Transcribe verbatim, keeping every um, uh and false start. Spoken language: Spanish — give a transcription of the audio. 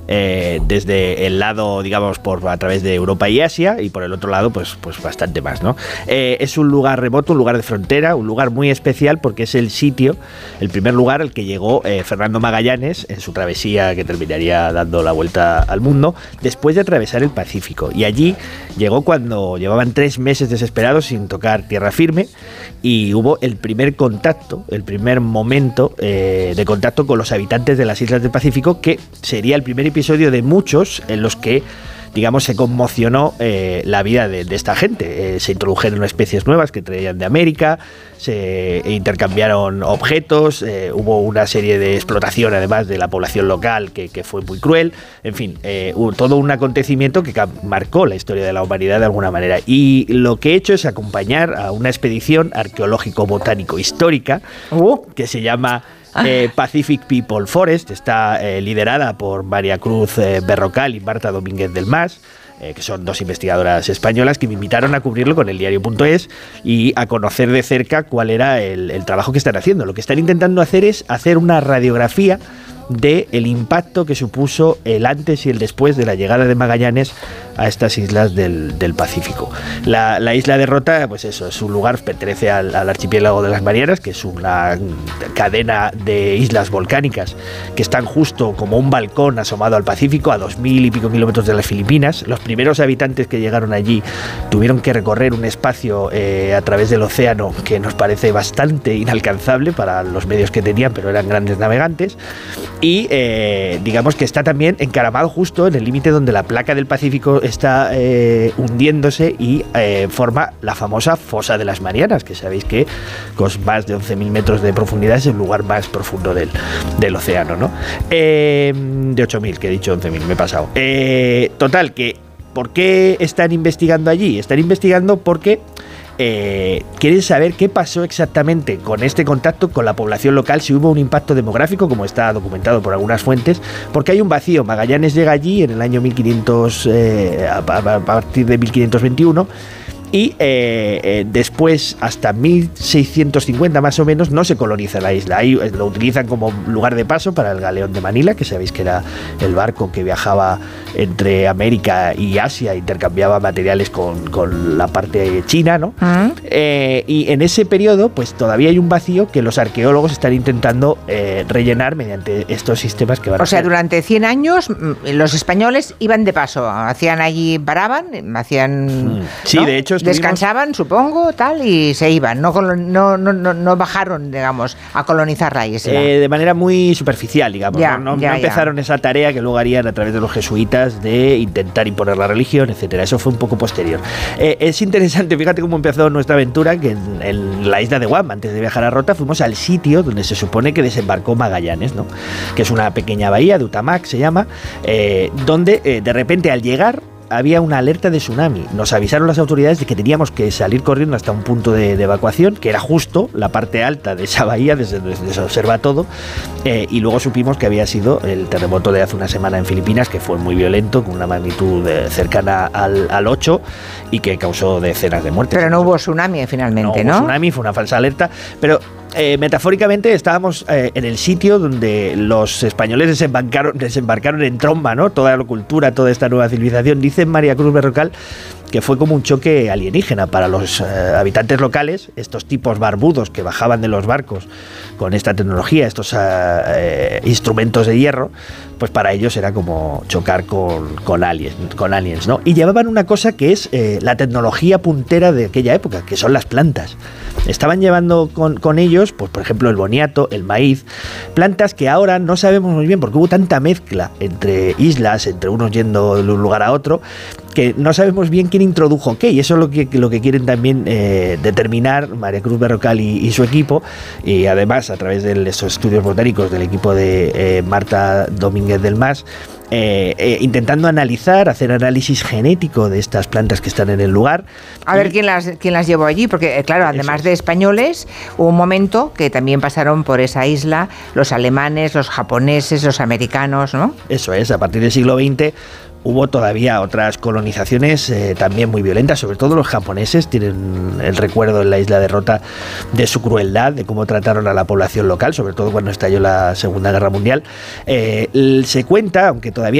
eh, desde el lado, digamos, por a través de Europa y Asia, y por el otro lado, pues, pues bastante más, ¿no? Eh, es un lugar remoto, un lugar de frontera, un lugar muy especial porque es el sitio, el primer lugar al que llegó eh, Fernando Magallanes en su travesía que terminaría dando la vuelta al mundo, después de atravesar el Pacífico. Y allí llegó cuando llevaban tres meses desesperados sin tocar tierra firme, y hubo el primer contacto, el primer momento eh, de contacto con los habitantes de las islas del Pacífico, que sería el primer episodio de muchos en los que, digamos, se conmocionó eh, la vida de, de esta gente. Eh, se introdujeron especies nuevas que traían de América, se intercambiaron objetos, eh, hubo una serie de explotación además de la población local que, que fue muy cruel. En fin, eh, hubo todo un acontecimiento que marcó la historia de la humanidad de alguna manera. Y lo que he hecho es acompañar a una expedición arqueológico-botánico-histórica uh. que se llama Eh, Pacific People Forest. Está eh, liderada por María Cruz eh, Berrocal y Marta Domínguez del Mas, eh, que son dos investigadoras españolas que me invitaron a cubrirlo con el diario punto es y a conocer de cerca cuál era el, el trabajo que están haciendo. Lo que están intentando hacer es hacer una radiografía del impacto que supuso el antes y el después de la llegada de Magallanes a estas islas del, del Pacífico. La, la isla de Rota, pues eso, es un lugar, pertenece al, al archipiélago de las Marianas, que es una cadena de islas volcánicas que están justo como un balcón asomado al Pacífico, a dos mil y pico kilómetros de las Filipinas. Los primeros habitantes que llegaron allí tuvieron que recorrer un espacio eh, a través del océano que nos parece bastante inalcanzable para los medios que tenían, pero eran grandes navegantes. Y eh, digamos que está también encaramado justo en el límite donde la placa del Pacífico está eh, hundiéndose y eh, forma la famosa Fosa de las Marianas, que sabéis que con más de once mil metros de profundidad es el lugar más profundo del, del océano, ¿no? Eh, de ocho mil, que he dicho once mil, me he pasado. Eh, total, que ¿por qué están investigando allí? Están investigando porque Eh, quieren saber qué pasó exactamente con este contacto con la población local, si hubo un impacto demográfico, como está documentado por algunas fuentes, porque hay un vacío. Magallanes llega allí en el año mil quinientos, eh, a, a partir de mil quinientos veintiuno, y eh, eh, después hasta mil seiscientos cincuenta más o menos no se coloniza la isla. Ahí eh, lo utilizan como lugar de paso para el galeón de Manila, que sabéis que era el barco que viajaba entre América y Asia, intercambiaba materiales con, con la parte china, ¿no? Uh-huh. Eh, y en ese periodo pues todavía hay un vacío que los arqueólogos están intentando eh, rellenar mediante estos sistemas que van o a sea, ser. durante cien años los españoles iban de paso, hacían allí, paraban, hacían... Sí, ¿no? De hecho descansaban, supongo, tal, y se iban. No, no, no, no, no bajaron, digamos, a colonizar la isla. Eh, de manera muy superficial, digamos. Ya, no, no, ya, no empezaron ya. esa tarea que luego harían a través de los jesuitas de intentar imponer la religión, etcétera. Eso fue un poco posterior. Eh, es interesante, fíjate cómo empezó nuestra aventura, que en, en la isla de Guam, antes de viajar a Rota, fuimos al sitio donde se supone que desembarcó Magallanes, ¿no? Que es una pequeña bahía de Utamac, se llama, eh, donde eh, de repente al llegar había una alerta de tsunami. Nos avisaron las autoridades de que teníamos que salir corriendo hasta un punto de, de evacuación, que era justo la parte alta de esa bahía, desde donde se observa todo, eh, y luego supimos que había sido el terremoto de hace una semana en Filipinas, que fue muy violento, con una magnitud eh, cercana al, al ocho, y que causó decenas de muertes. Pero no hubo tsunami finalmente, ¿no? No hubo tsunami, fue una falsa alerta, pero Eh, metafóricamente estábamos eh, en el sitio donde los españoles desembarcaron, desembarcaron en tromba, ¿no? Toda la cultura, toda esta nueva civilización. Dice María Cruz Berrocal que fue como un choque alienígena para los eh, habitantes locales, estos tipos barbudos que bajaban de los barcos con esta tecnología, estos eh, instrumentos de hierro, pues para ellos era como chocar con, con, aliens, con aliens, ¿no? Y llevaban una cosa que es eh, la tecnología puntera de aquella época, que son las plantas. Estaban llevando con, con ellos, pues por ejemplo, el boniato, el maíz, plantas que ahora no sabemos muy bien, porque hubo tanta mezcla entre islas, entre unos yendo de un lugar a otro, que no sabemos bien quién introdujo qué, y eso es lo que, lo que quieren también eh, determinar María Cruz Berrocal y, y su equipo, y además a través de esos estudios botánicos del equipo de eh, Marta Domínguez del Mas, eh, eh, intentando analizar, hacer análisis genético de estas plantas que están en el lugar. A ver quién las, quién las llevó allí, porque claro, además de españoles, hubo un momento que también pasaron por esa isla los alemanes, los japoneses, los americanos, ¿no? Eso es, a partir del siglo veinte hubo todavía otras colonizaciones eh, también muy violentas, sobre todo los japoneses tienen el recuerdo en la isla de Rota de su crueldad, de cómo trataron a la población local, sobre todo cuando estalló la Segunda Guerra Mundial. Eh, se cuenta, aunque todavía